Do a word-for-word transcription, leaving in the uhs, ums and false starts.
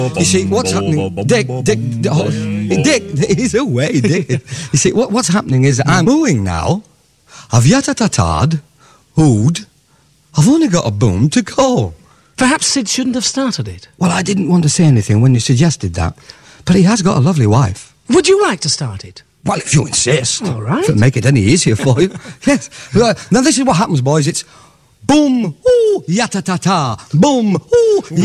You see, what's happening... Dick, Dick, oh, Dick, he's away, Dick. You see, what, what's happening is I'm mooing now. I've yata-ta-tad, ood. I've only got a boom to go. Perhaps Sid shouldn't have started it. Well, I didn't want to say anything when you suggested that. But he has got a lovely wife. Would you like to start it? Well, if you insist. All right. If it'll make it any easier for you. Yes. Now, this is what happens, boys. It's boom, ooh, yata-ta-ta. Boom, ooh,